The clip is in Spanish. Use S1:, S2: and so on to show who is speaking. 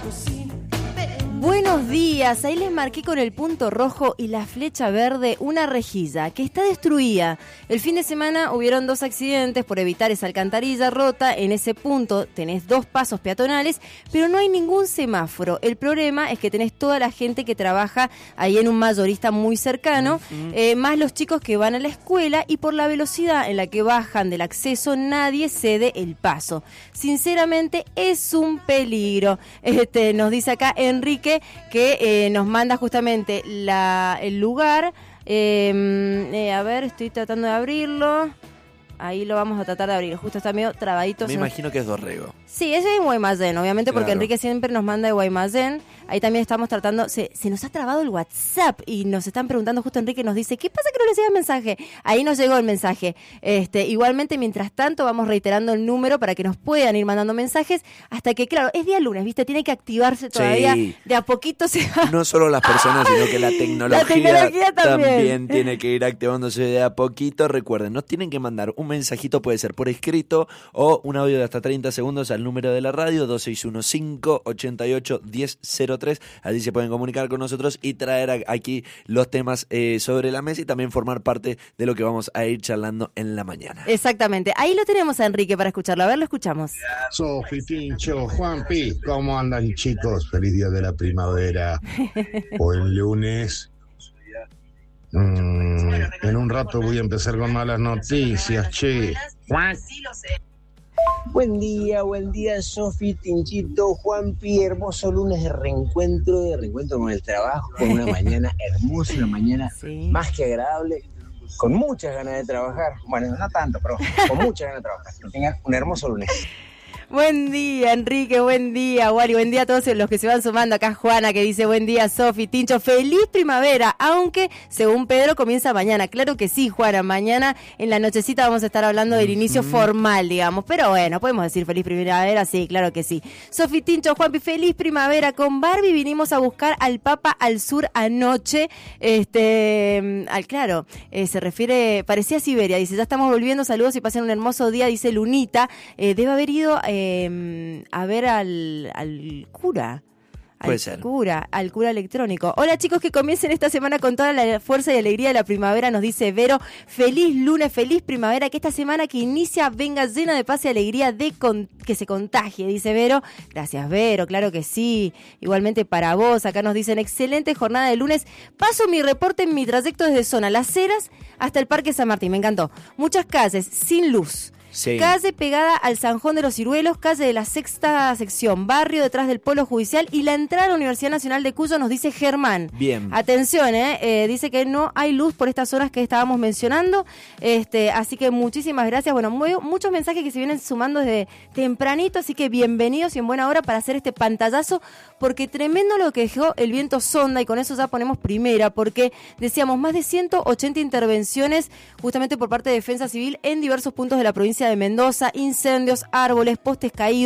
S1: Buenos días, ahí les marqué con el punto rojo y la flecha verde una rejilla que está destruida. El fin de semana hubieron 2 accidentes por evitar esa alcantarilla rota. En ese punto tenés 2 pasos peatonales, pero no hay ningún semáforo. El problema es que tenés toda la gente que trabaja ahí en un mayorista muy cercano, más los chicos que van a la escuela, y por la velocidad en la que bajan del acceso nadie cede el paso. Sinceramente es un peligro. Nos dice acá Enrique que nos manda justamente el lugar. A ver, estoy tratando de abrirlo. Ahí lo vamos a tratar de abrir. Justo está medio trabadito.
S2: Me imagino que es Dorrego.
S1: Sí, ese es Guaymallén, obviamente, porque
S2: claro.
S1: Enrique siempre nos manda de Guaymallén. Ahí también estamos tratando, se nos ha trabado el WhatsApp y nos están preguntando, justo Enrique nos dice, ¿qué pasa que no le llega el mensaje? Ahí nos llegó el mensaje. Igualmente, mientras tanto, vamos reiterando el número para que nos puedan ir mandando mensajes hasta que, claro, es día lunes, ¿viste? Tiene que activarse todavía, sí. De a poquito se va.
S2: No solo las personas, sino que la tecnología también tiene que ir activándose de a poquito. Recuerden, nos tienen que mandar un mensajito, puede ser por escrito o un audio de hasta 30 segundos al número de la radio, 2615-88-1003. Allí se pueden comunicar con nosotros y traer aquí los temas sobre la mesa y también formar parte de lo que vamos a ir charlando en la mañana.
S1: Exactamente. Ahí lo tenemos a Enrique para escucharlo. A ver, lo escuchamos.
S3: Sofi, Tincho, Juanpi, ¿cómo andan, chicos? Feliz día de la primavera. Buen lunes. En un rato voy a empezar con malas noticias, che.
S4: Buen día, Sofi, Tinchito, Juanpi, hermoso lunes de reencuentro con el trabajo, con una mañana hermosa, una mañana más que agradable, con muchas ganas de trabajar, bueno, no tanto, pero con muchas ganas de trabajar, que tengan un hermoso lunes.
S1: Buen día, Enrique, buen día, Wally, buen día a todos los que se van sumando. Acá Juana que dice, buen día, Sofi, Tincho, feliz primavera, aunque según Pedro comienza mañana. Claro que sí, Juana, mañana en la nochecita vamos a estar hablando del inicio formal, digamos, pero bueno, podemos decir feliz primavera, sí, claro que sí. Sofi, Tincho, Juanpi, feliz primavera. Con Barbie vinimos a buscar al Papa al sur anoche, claro, se refiere, parecía Siberia, dice, ya estamos volviendo, saludos y pasen un hermoso día, dice Lunita. Debe haber ido a ver al cura. Al cura electrónico. Hola chicos, que comiencen esta semana con toda la fuerza y alegría de la primavera, nos dice Vero. Feliz lunes, feliz primavera, que esta semana que inicia venga llena de paz y alegría, que se contagie, dice Vero. Gracias Vero, claro que sí. Igualmente para vos, acá nos dicen excelente jornada de lunes. Paso mi reporte en mi trayecto desde Zona Las Heras hasta el Parque San Martín, me encantó. Muchas calles sin luz. Sí. Calle pegada al Zanjón de los Ciruelos, calle de la sexta sección, barrio detrás del Polo Judicial y la entrada a la Universidad Nacional de Cuyo, nos dice Germán.
S2: Bien.
S1: Atención, dice que no hay luz por estas zonas que estábamos mencionando, así que muchísimas gracias. Bueno, muchos mensajes que se vienen sumando desde tempranito, así que bienvenidos y en buena hora para hacer este pantallazo, porque tremendo lo que dejó el viento sonda, y con eso ya ponemos primera, porque decíamos más de 180 intervenciones justamente por parte de Defensa Civil en diversos puntos de la provincia de Mendoza, incendios, árboles, postes caídos.